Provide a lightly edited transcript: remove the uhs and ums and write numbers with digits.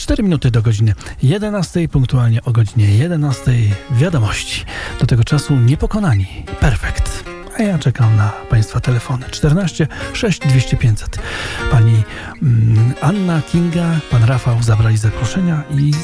4 minuty do godziny 11, punktualnie o godzinie 11 wiadomości. Do tego czasu Niepokonani, Perfekt. A ja czekam na Państwa telefony. 14 6 200 500. Pani Anna, Kinga, pan Rafał zabrali zaproszenia i